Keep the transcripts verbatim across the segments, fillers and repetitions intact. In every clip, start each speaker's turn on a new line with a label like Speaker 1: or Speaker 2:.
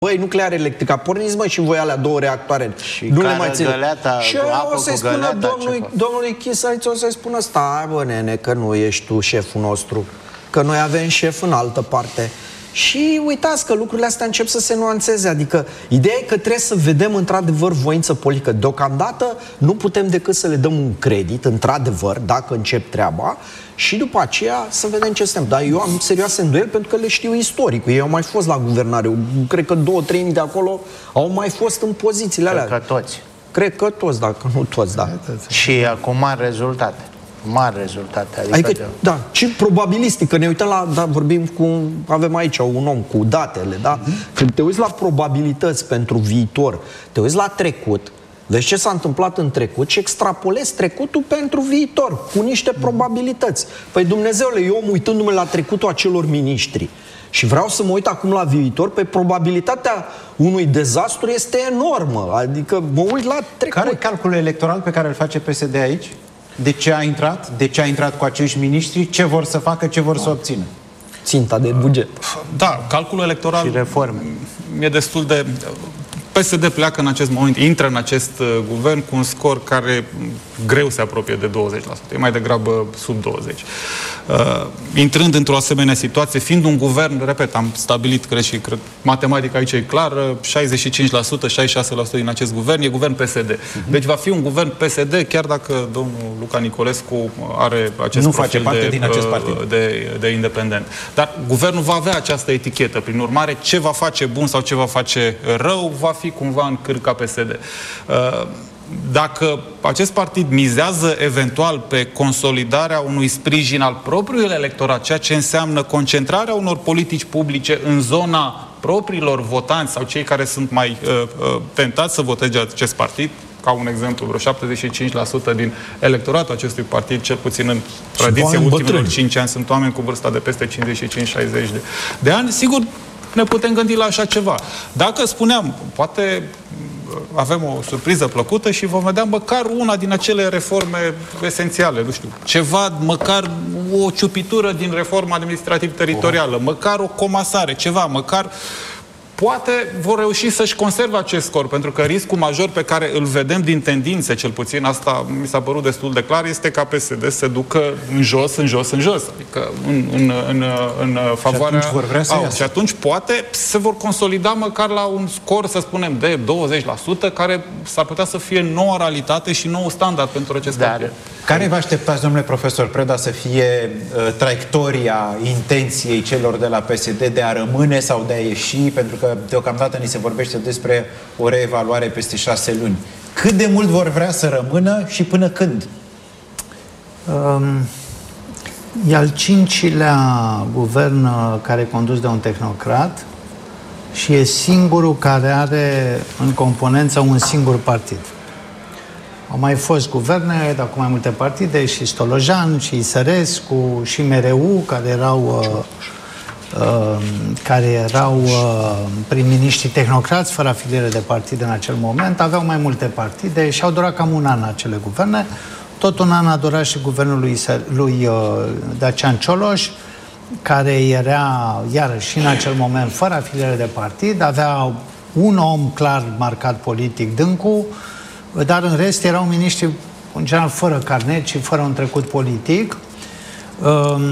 Speaker 1: Băi, nuclear electrică, porniți mă și voi alea două reactoare.
Speaker 2: Și
Speaker 1: nu le mai ține.
Speaker 2: Găleata,
Speaker 1: și o să-i spună domnului, domnului Chisăliță, o să-i spună, stai bă nene, că nu ești tu șeful nostru, că noi avem șef în altă parte. Și uitați că lucrurile astea încep să se nuanțeze. Adică ideea e că trebuie să vedem într-adevăr voință politică. Deocamdată nu putem decât să le dăm un credit, într-adevăr, dacă încep treaba, și după aceea să vedem ce suntem. Dar eu am serioase îndoieli pentru că le știu istoricul. Ei au mai fost la guvernare. Eu cred că două, trei mii de acolo au mai fost în pozițiile alea.
Speaker 2: Cred că toți.
Speaker 1: Cred că toți, dacă nu toți, da.
Speaker 2: Și acum mari rezultate. Mari rezultate. Adică,
Speaker 1: adică
Speaker 2: de...
Speaker 1: da, și probabilistic, că ne uităm la, da, vorbim cu, avem aici un om cu datele, da? Mm-hmm. Când te uiți la probabilități pentru viitor, te uiți la trecut, vezi ce s-a întâmplat în trecut și extrapolezi trecutul pentru viitor, cu niște probabilități. Păi Dumnezeule, eu uitându-mă la trecutul acelor miniștri și vreau să mă uit acum la viitor, pe probabilitatea unui dezastru este enormă. Adică mă uit la trecut.
Speaker 3: Care e calculul electoral pe care îl face P S D aici? De ce a intrat? De ce a intrat cu acești miniștri? Ce vor să facă? Ce vor să obțină?
Speaker 1: Ținta de buget.
Speaker 4: Da, calculul electoral
Speaker 2: și reforme.
Speaker 4: E destul de... P S D pleacă în acest moment, intră în acest uh, guvern cu un scor care greu se apropie de douăzeci la sută, e mai degrabă sub douăzeci. Uh, intrând într-o asemenea situație, fiind un guvern, repet, am stabilit, cred și cred, matematica aici e clară, șaizeci și cinci la sută, șaizeci și șase la sută din acest guvern e guvern P S D. Uh-huh. Deci va fi un guvern P S D, chiar dacă domnul Luca Nicolescu are acest
Speaker 3: nu
Speaker 4: profil
Speaker 3: face parte
Speaker 4: de,
Speaker 3: din acest partid.
Speaker 4: De, de independent. Dar guvernul va avea această etichetă. Prin urmare, ce va face bun sau ce va face rău, va fi cumva în cârca P S D. Dacă acest partid mizează eventual pe consolidarea unui sprijin al propriului electorat, ceea ce înseamnă concentrarea unor politici publice în zona propriilor votanți sau cei care sunt mai uh, uh, tentați să voteze acest partid, ca un exemplu, vreo șaptezeci și cinci la sută din electoratul acestui partid, cel puțin în tradiție ultimilor cinci ani, sunt oameni cu vârsta de peste cincizeci și cinci șaizeci de, de ani, sigur, ne putem gândi la așa ceva. Dacă spuneam, poate avem o surpriză plăcută și vom vedea măcar una din acele reforme esențiale, nu știu, ceva, măcar o ciupitură din reforma administrativ-teritorială, măcar o comasare, ceva, măcar... Poate vor reuși să-și conserve acest scor, pentru că riscul major pe care îl vedem din tendințe, cel puțin, asta mi s-a părut destul de clar, este ca P S D să se ducă în jos, în jos, în jos. Adică în, în, în, în favoarea...
Speaker 3: Și atunci vor vrea să
Speaker 4: au, și atunci poate se vor consolida măcar la un scor, să spunem, de douăzeci la sută, care s-ar putea să fie noua realitate și nou standard pentru acest partid.
Speaker 3: Care vă așteptați, domnule profesor Preda, să fie uh, traiectoria intenției celor de la P S D de a rămâne sau de a ieși? Pentru că deocamdată ni se vorbește despre o reevaluare peste șase luni. Cât de mult vor vrea să rămână și până când?
Speaker 5: Um, e al cincilea guvern care e condus de un tehnocrat și e singurul care are în componență un singur partid. Au mai fost guverne, dar cu mai multe partide, și Stolojan, și Isărescu, și M R U, care erau, uh, uh, care erau uh, prim-miniștri tehnocrați, fără afiliere de partide în acel moment. Aveau mai multe partide și au durat cam un an acele guverne. Tot un an a durat și guvernul lui, lui uh, Dacian Cioloș, care era, iarăși, în acel moment, fără afiliere de partid. Avea un om clar marcat politic, Dâncu, dar în rest erau miniștri în general fără carnet și fără un trecut politic. Um,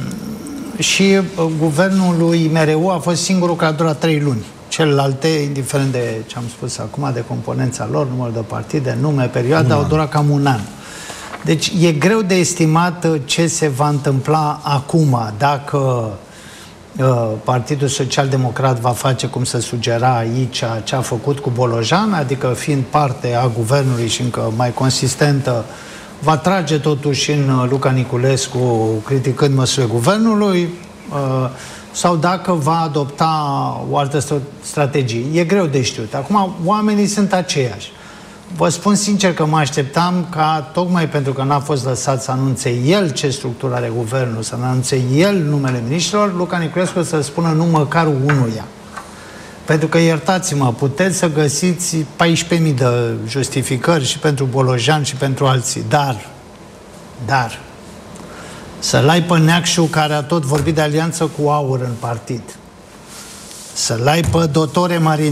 Speaker 5: și uh, guvernul lui M R U a fost singurul care a durat trei luni. Celelalte, indiferent de ce am spus acum, de componența lor, numărul de partide, nume, perioada, au durat cam un an. Deci e greu de estimat ce se va întâmpla acum, dacă Partidul Social-Democrat va face, cum se sugera aici, ce a făcut cu Bolojan, adică fiind parte a guvernului și încă mai consistentă, va trage totuși în Luca Niculescu criticând măsurile guvernului, sau dacă va adopta o altă strategie. E greu de știut. Acum, oamenii sunt aceiași. Vă spun sincer că mă așteptam ca, tocmai pentru că n-a fost lăsat să anunțe el ce structură are guvernul, să anunțe el numele miniștrilor, Luca Niculescu să spună nu măcar unuia. Pentru că, iertați-mă, puteți să găsiți paisprezece mii de justificări și pentru Bolojan și pentru alții, dar, dar, să-l ai pe Neacșu, care a tot vorbit de alianță cu Aur în partid, să-l ai pe Dotore Marin